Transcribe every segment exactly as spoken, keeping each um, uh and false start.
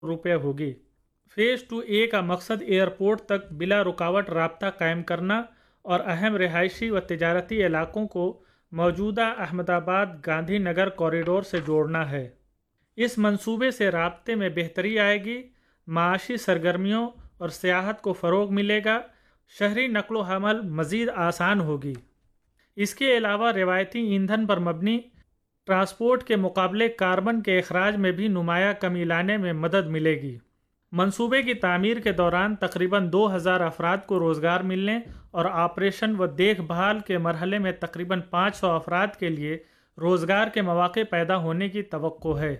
रुपये होगी। Phase two ए का मकसद एयरपोर्ट तक बिला रुकावट राब्ता कायम करना और अहम रिहायशी व तिजारती इलाकों को मौजूदा अहमदाबाद गांधीनगर कॉरिडोर से जोड़ना है। इस मंसूबे से राब्ते में बेहतरी आएगी, माशी सरगर्मियों और सियाहत को फ़रोग मिलेगा, शहरी नकलो हमल मज़ीद आसान होगी। इसके अलावा रिवायती ईंधन पर मबनी ट्रांसपोर्ट के मुकाबले कार्बन के अखराज में भी नुमाया कमी लाने में मदद मिलेगी। मंसूबे की तामीर के दौरान तकरीबन दो हज़ार अफराद को रोज़गार मिलने और ऑपरेशन व देखभाल के मरहले में तकरीबन पाँच सौ अफराद के लिए रोज़गार के मौक़े पैदा होने की तवक्को है।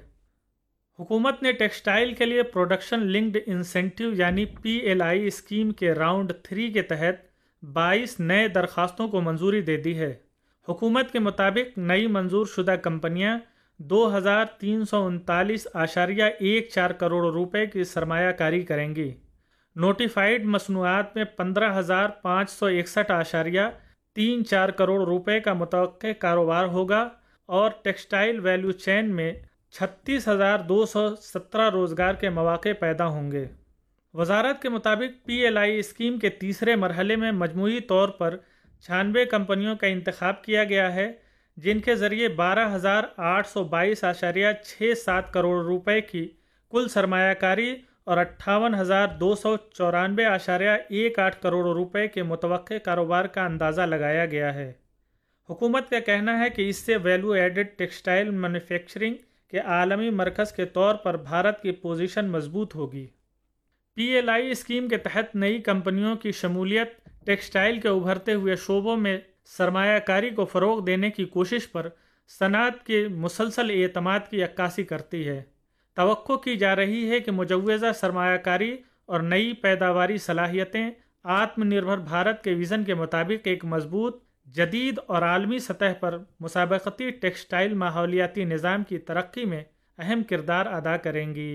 हुकूमत ने टेक्सटाइल के लिए प्रोडक्शन लिंक्ड इंसेंटिव यानी पी एल आई स्कीम के राउंड थ्री के तहत बाईस नए दरखास्तों को मंजूरी दे दी है। हुकूमत के मुताबिक नई मंजूर शुदा कंपनियां दो हज़ार तीन सौ उनतालीस आशारिया एक चार करोड़ रुपए की सरमायाकारी करेंगी। नोटिफाइड मसनूआत में पंद्रह हज़ार पाँच सौ इकसठ आशारिया तीन चार करोड़ रुपए का मुतवक्के कारोबार होगा और टेक्सटाइल वैल्यू चेन में छत्तीस हज़ार दो सौ सत्रह रोज़गार के मौक़े पैदा होंगे। वजारत के मुताबिक पी एल आई स्कीम के तीसरे मरहले में मजमूई तौर पर छियानवे कंपनियों का इंतखाब किया गया है, जिनके ज़रिए बारह हज़ार आठ सौ बाईस आशारिया छः सात करोड़ रुपए की कुल सरमायाकारी और अट्ठावन हज़ार दो सौ चौरानवे आशारिया एक आठ करोड़ रुपए के मुतवक्के कारोबार का अंदाज़ा लगाया गया है। हुकूमत का कहना है कि इससे वैल्यू एडेड टेक्सटाइल मैन्युफैक्चरिंग के आलमी मरकज़ के तौर पर भारत की पोजीशन मजबूत होगी। पी एल आई स्कीम के तहत नई कंपनियों की शमूलियत टेक्सटाइल के उभरते हुए शोबों में सरमायाकारी को फ़रोग देने की कोशिश पर सनअत के मुसलसल एतमाद की अक्कासी करती है। तवक्को की जा रही है कि मुजव्वज़ा सरमायाकारी और नई पैदावारी सलाहियतें आत्मनिर्भर भारत के विज़न के मुताबिक एक मजबूत, जदीद और आलमी सतह पर मुसाबकती टेक्सटाइल माहौलियाती निज़ाम की तरक्की में अहम किरदार अदा करेंगी।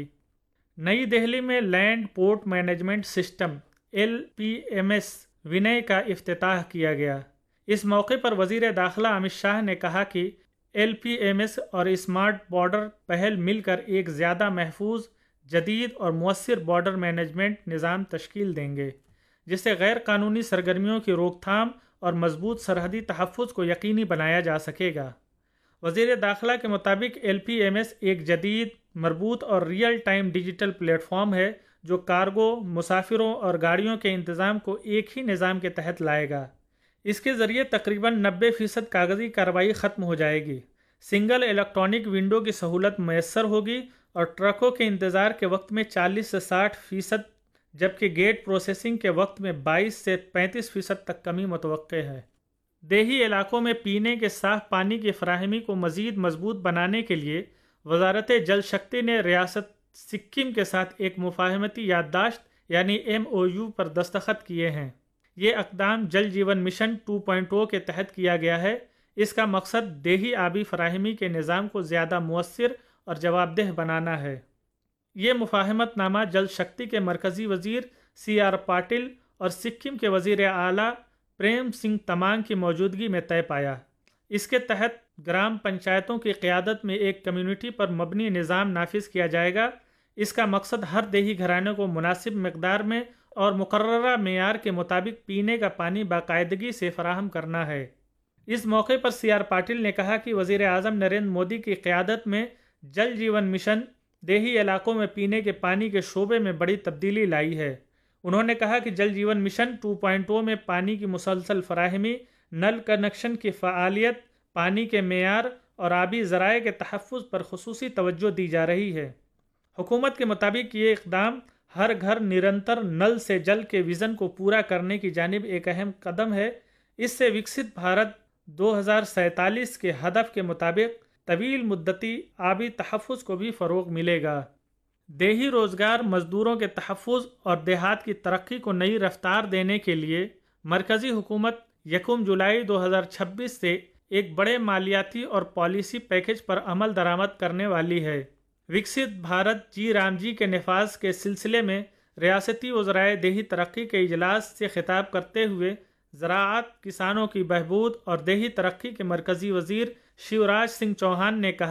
नई दिल्ली में land port management system L P M S विनय का इफ्तिताह किया गया। इस मौके पर वज़ीर दाखिला अमित शाह ने कहा कि एल पी एम एस और स्मार्ट बॉर्डर पहल मिलकर एक ज़्यादा महफूज, जदीद और मुअस्सिर बॉर्डर मैनेजमेंट निज़ाम तश्कील देंगे, जिससे गैर कानूनी सरगर्मियों की रोकथाम और मजबूत सरहदी तहफ़्फ़ुज़ को यकीनी बनाया जा सकेगा। वज़ीर दाखिला के मुताबिक एल पी एम एस एक जदीद, मरबूत और रियल टाइम डिजिटल प्लेटफॉर्म है जो कार्गो, मुसाफिरों और गाड़ियों के इंतज़ाम को एक ही निज़ाम के तहत लाएगा। इसके ज़रिए तकरीबन नब्बे फ़ीसद कागज़ी कार्रवाई ख़त्म हो जाएगी, सिंगल इलेक्ट्रॉनिक विंडो की सहूलत मैसर होगी और ट्रकों के इंतज़ार के वक्त में चालीस से साठ फ़ीसद जबकि गेट प्रोसेसिंग के वक्त में बाईस से पैंतीस फ़ीसद तक कमी मुतवक्के है। देही इलाकों में पीने के साफ़ पानी की फराहमी को मज़ीद मजबूत बनाने के लिए वजारत जल शक्ति ने रियासत सिक्किम के साथ एक मुफाहमती याददाश्त यानी एम ओ यू पर दस्तखत किए हैं। ये अक़दाम जल जीवन मिशन टू पॉइंट ओ के तहत किया गया है। इसका मकसद देही आबी फराहमी के निज़ाम को ज़्यादा मुअस्सिर और जवाबदेह बनाना है। ये मुफाहमतनामा जल शक्ति के मरकज़ी वज़ीर सी आर पाटिल और सिक्किम के वज़ीर आला प्रेम सिंह तमांग की मौजूदगी में तय पाया। इसके तहत ग्राम पंचायतों की क़यादत में एक कम्युनिटी पर मबनी निज़ाम नाफिज किया जाएगा। इसका मकसद हर देही घराने को मुनासिब मकदार में और मुकर्ररा मेयार के मुताबिक पीने का पानी बाकायदगी से फराहम करना है। इस मौके पर सी आर पाटिल ने कहा कि वज़ीर आज़म नरेंद्र मोदी की क़यादत में जल जीवन मिशन देही इलाकों में पीने के पानी के शोबे में बड़ी तब्दीली लाई है। उन्होंने कहा कि जल जीवन मिशन टू पॉइंट ओ में पानी की मुसलसल फराहमी, नल कनेक्शन की फ़आलियत, पानी के मेयार और आबी ज़राए के तहफ़्फ़ुज़ पर खुसूसी तवज्जो दी जा रही है। हुकूमत के मुताबिक ये इक़दाम हर घर निरंतर नल से जल के विज़न को पूरा करने की जानिब एक अहम कदम है। इससे विकसित भारत दो हज़ार सैंतालीस के हदफ के मुताबिक तवील मुद्दती आबी तहफ़्फ़ुज़ को भी फ़रोग़ मिलेगा। देही रोज़गार, मज़दूरों के तहफ़्फ़ुज़ और देहात की तरक्की को नई रफ्तार देने के लिए मरकज़ी हुकूमत यकम जुलाई दो हज़ार छब्बीस से एक बड़े मालियाती और पॉलिसी पैकेज पर अमल दरामद करने वाली है। विकसित भारत जी राम जी के नफाज के सिलसिले में रियासती वज़राए देही तरक्की के इजलास से खिताब करते हुए ज़राअत, किसानों की बहबूद और देही तरक्की के मरकज़ी वज़ीर शिवराज सिंह चौहान ने कहा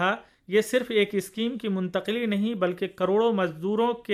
یہ صرف ایک اسکیم کی منتقلی نہیں بلکہ کروڑوں مزدوروں کے